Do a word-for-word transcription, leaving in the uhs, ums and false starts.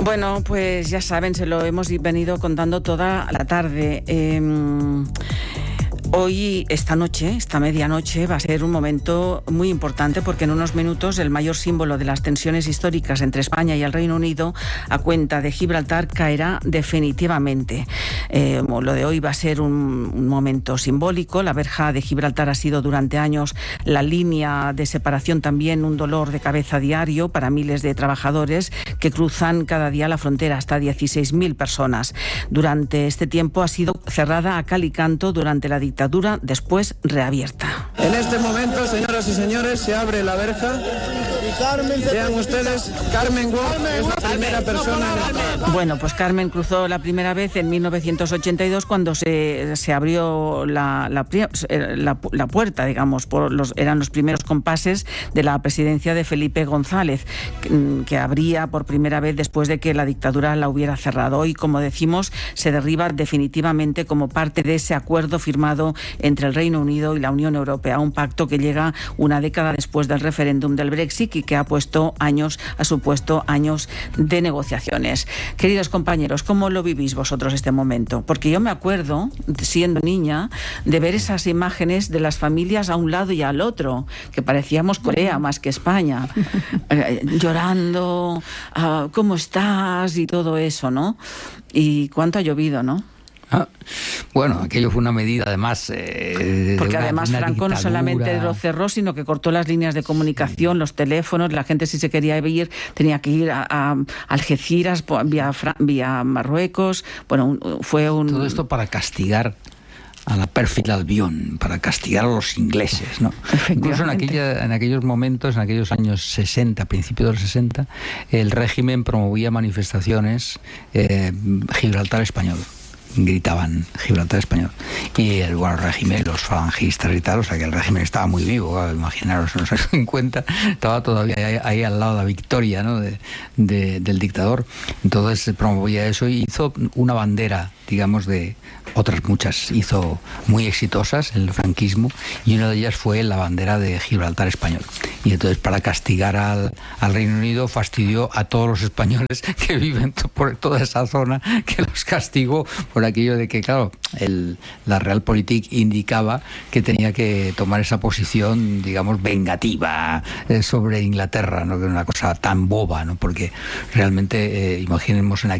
Bueno, pues ya saben, se lo hemos venido contando toda la tarde. Eh, Hoy, esta noche, esta medianoche, va a ser un momento muy importante porque en unos minutos el mayor símbolo de las tensiones históricas entre España y el Reino Unido, a cuenta de Gibraltar, caerá definitivamente. Eh, lo de hoy va a ser un, un momento simbólico. La verja de Gibraltar ha sido durante años la línea de separación, también un dolor de cabeza diario para miles de trabajadores que cruzan cada día la frontera, hasta dieciséis mil personas. Durante este tiempo ha sido cerrada a cal y canto durante la dictadura, después reabierta. En este momento, señoras y señores, se abre la verja. Vean ustedes, Carmen Wong es la primera persona en el... Bueno, pues Carmen cruzó la primera vez en mil novecientos ochenta y dos cuando se, se abrió la, la, la, la puerta, digamos, por los, eran los primeros compases de la presidencia de Felipe González, que, que abría por primera vez después de que la dictadura la hubiera cerrado. Hoy, como decimos, se derriba definitivamente como parte de ese acuerdo firmado entre el Reino Unido y la Unión Europea, un pacto que llega una década después del referéndum del Brexit y que ha puesto años, ha supuesto años de negociaciones. Queridos compañeros, ¿cómo lo vivís vosotros este momento? Porque yo me acuerdo, siendo niña, de ver esas imágenes de las familias a un lado y al otro, que parecíamos Corea más que España, eh, llorando, uh, ¿cómo estás? Y todo eso, ¿no? Y cuánto ha llovido, ¿no? Ah, bueno, aquello fue una medida además eh, porque una, además una Franco no solamente lo cerró, sino que cortó las líneas de comunicación, los teléfonos. La gente, si se quería ir, tenía que ir a, a Algeciras vía, vía Marruecos. Bueno, fue un... Todo esto para castigar a la pérfida Albión, para castigar a los ingleses, ¿no? Incluso en, aquella, en aquellos momentos, en aquellos años sesenta, principios de los sesenta, el régimen promovía manifestaciones eh, Gibraltar español. Gritaban Gibraltar español. Y el bueno, régimen, los falangistas y tal, o sea que el régimen estaba muy vivo, imaginaros, en los años cincuenta, estaba todavía ahí, ahí al lado de la victoria, ¿no? de, de, del dictador. Entonces promovía eso y hizo una bandera, digamos, de otras muchas, hizo muy exitosas en el franquismo, y una de ellas fue la bandera de Gibraltar español. Y entonces, para castigar al, al Reino Unido, fastidió a todos los españoles que viven por toda esa zona, que los castigó por aquello de que, claro, el, la Realpolitik indicaba que tenía que tomar esa posición, digamos, vengativa eh, sobre Inglaterra, ¿no? Que era una cosa tan boba, ¿no? Porque realmente, eh, imaginemos en